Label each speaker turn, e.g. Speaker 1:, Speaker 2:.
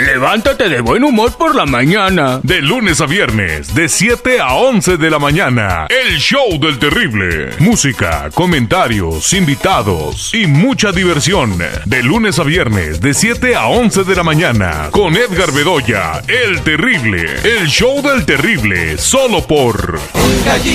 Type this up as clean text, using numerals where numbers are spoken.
Speaker 1: Levántate de buen humor por la mañana.
Speaker 2: De lunes a viernes, de 7 a 11 de la mañana, el show del terrible. Música, comentarios, invitados y mucha diversión. De lunes a viernes, de 7 a 11 de la mañana, con Edgar Bedoya, el terrible. El show del terrible, solo por...